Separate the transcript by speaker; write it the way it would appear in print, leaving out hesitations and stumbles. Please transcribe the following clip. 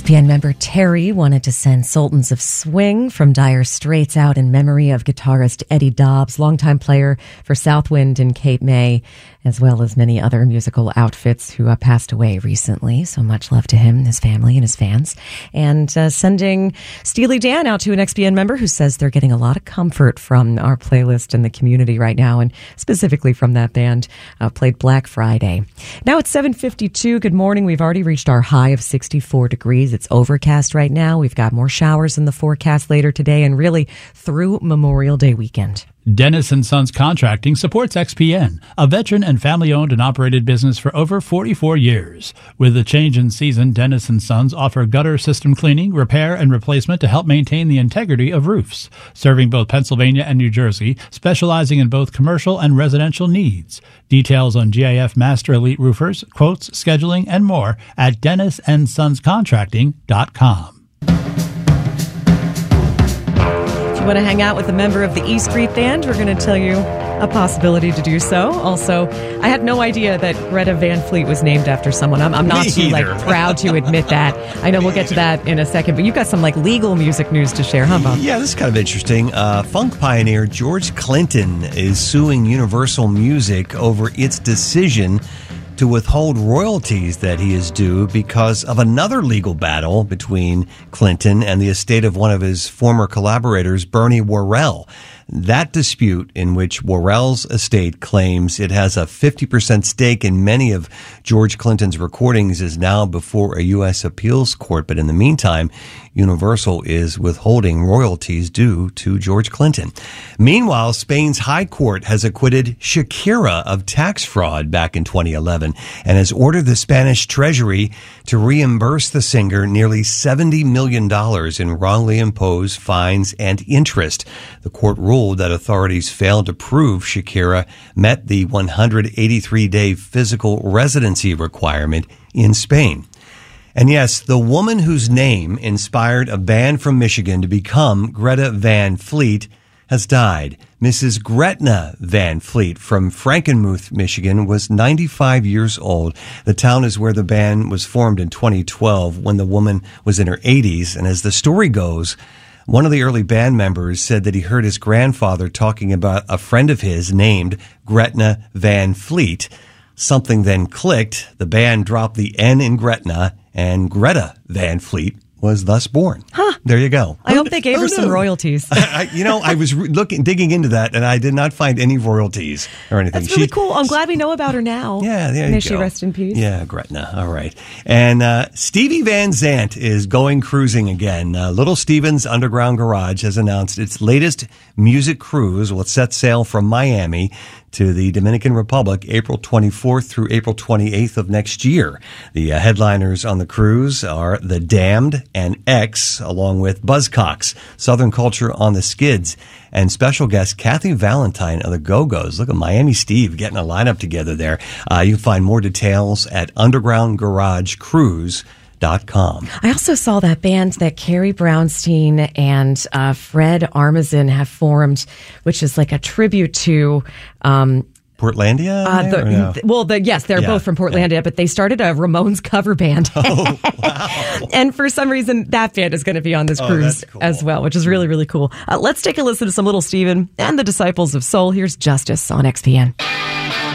Speaker 1: XPN member Terry wanted to send Sultans of Swing from Dire Straits out in memory of guitarist Eddie Dobbs, longtime player for Southwind and Cape May, as well as many other musical outfits who passed away recently. So much love to him, his family, and his fans. And sending Steely Dan out to an XPN member who says they're getting a lot of comfort from our playlist in the community right now, and specifically from that band, played Black Friday. Now it's 7:52. Good morning. We've already reached our high of 64 degrees. It's overcast right now. We've got more showers in the forecast later today and really through Memorial Day weekend.
Speaker 2: Dennis & Sons Contracting supports XPN, a veteran and family-owned and operated business for over 44 years. With the change in season, Dennis & Sons offer gutter system cleaning, repair, and replacement to help maintain the integrity of roofs. Serving both Pennsylvania and New Jersey, specializing in both commercial and residential needs. Details on GIF Master Elite Roofers, quotes, scheduling, and more at DennisandSonsContracting.com.
Speaker 1: If you want to hang out with a member of the E Street Band, we're going to tell you a possibility to do so. Also, I had no idea that Greta Van Fleet was named after someone. I'm not too proud to admit that. I know we'll get to that in a second, but you've got some legal music news to share, huh, Bob?
Speaker 3: Yeah, this is kind of interesting. Funk pioneer George Clinton is suing Universal Music over its decision to withhold royalties that he is due because of another legal battle between Clinton and the estate of one of his former collaborators, Bernie Worrell. That dispute, in which Worrell's estate claims it has a 50% stake in many of George Clinton's recordings, is now before a U.S. appeals court. But in the meantime, Universal is withholding royalties due to George Clinton. Meanwhile, Spain's High Court has acquitted Shakira of tax fraud back in 2011 and has ordered the Spanish Treasury to reimburse the singer nearly $70 million in wrongly imposed fines and interest. The court ruled that authorities failed to prove Shakira met the 183-day physical residency requirement in Spain. And yes, the woman whose name inspired a band from Michigan to become Greta Van Fleet has died. Mrs. Gretna Van Fleet from Frankenmuth, Michigan, was 95 years old. The town is where the band was formed in 2012 when the woman was in her 80s. And as the story goes, one of the early band members said that he heard his grandfather talking about a friend of his named Gretna Van Fleet. Something then clicked. The band dropped the N in Gretna, and Greta Van Fleet was thus born.
Speaker 1: Huh.
Speaker 3: There you go.
Speaker 1: I hope they gave her some royalties.
Speaker 3: I was digging into that, and I did not find any royalties or anything.
Speaker 1: That's really cool. I'm glad we know about her now.
Speaker 3: Yeah, there you go.
Speaker 1: May she rest in peace.
Speaker 3: Yeah, Gretna. All right. And Stevie Van Zandt is going cruising again. Little Steven's Underground Garage has announced its latest music cruise will set sail from Miami to the Dominican Republic April 24th through April 28th of next year. The headliners on the cruise are The Damned and X, along with Buzzcocks, Southern Culture on the Skids, and special guest Kathy Valentine of the Go-Go's. Look at Miami Steve getting a lineup together there. You can find more details at undergroundgaragecruise.com.
Speaker 1: I also saw that band that Carrie Brownstein and Fred Armisen have formed, which is like a tribute to
Speaker 3: Portlandia?
Speaker 1: Yes, they're both from Portlandia, but they started a Ramones cover band.
Speaker 3: Oh, wow.
Speaker 1: And for some reason, that band is going to be on this cruise as well, which is really, really cool. Let's take a listen to some Little Steven and the Disciples of Soul. Here's Justice on XPN.